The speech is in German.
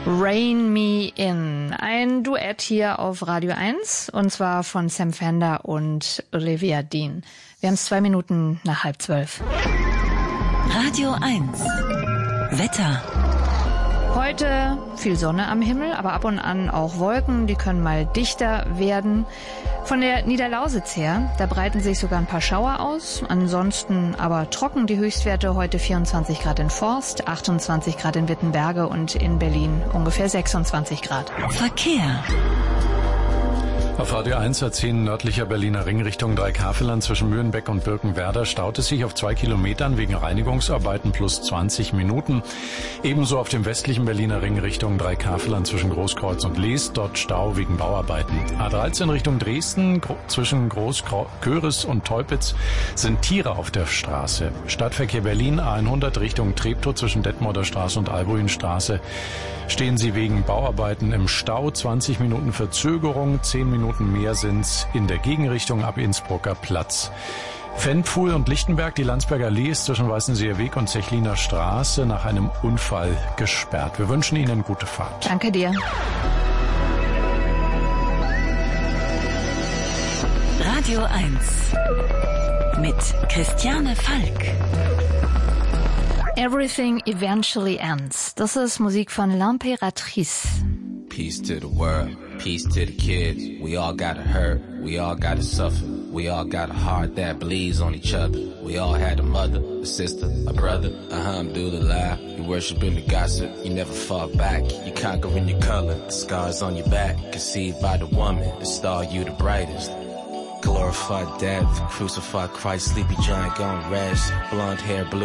Rain Me In, ein Duett hier auf Radio 1 und zwar von Sam Fender und Olivia Dean. Wir haben es 2 Minuten nach 11:30. Radio 1 Wetter. Heute viel Sonne am Himmel, aber ab und an auch Wolken, die können mal dichter werden. Von der Niederlausitz her, da breiten sich sogar ein paar Schauer aus. Ansonsten aber trocken, die Höchstwerte heute 24 Grad in Forst, 28 Grad in Wittenberge und in Berlin ungefähr 26 Grad. Verkehr. Auf Radio 1 A10 nördlicher Berliner Ring Richtung Dreikafelern zwischen Mühlenbeck und Birkenwerder staut es sich auf 2 Kilometern wegen Reinigungsarbeiten plus 20 Minuten. Ebenso auf dem westlichen Berliner Ring Richtung Dreikafelern zwischen Großkreuz und Lees, dort Stau wegen Bauarbeiten. A13 Richtung Dresden zwischen Großköris und Teupitz sind Tiere auf der Straße. Stadtverkehr Berlin A100 Richtung Treptow zwischen Detmolder Straße und Albuinstraße stehen Sie wegen Bauarbeiten im Stau, 20 Minuten Verzögerung, 10 Minuten mehr sind's in der Gegenrichtung ab Innsbrucker Platz. Fenpfuhl und Lichtenberg, die Landsberger Allee ist zwischen Weißenseer Weg und Zechliner Straße nach einem Unfall gesperrt. Wir wünschen Ihnen gute Fahrt. Danke dir. Radio 1 mit Christiane Falk. Everything Eventually Ends. Das ist Musik von L'Impératrice. Peace to the world, peace to the kids. We all gotta hurt, we all gotta suffer. We all got a heart that bleeds on each other. We all had a mother, a sister, a brother. Alhamdulillah, you worshiping the gossip. You never fought back, you conquering your color. The scars on your back, conceived by the woman. The star, you the brightest. Glorified death, crucified Christ, sleepy giant gone rest. Blonde hair, blue.